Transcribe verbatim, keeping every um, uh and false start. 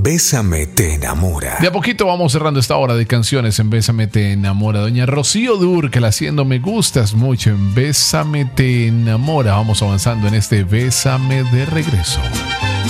Bésame te enamora. De a poquito vamos cerrando esta hora de canciones en Bésame te enamora. Doña Rocío Dúrcal haciendo Me gustas mucho en Bésame te enamora. Vamos avanzando en este Bésame de regreso.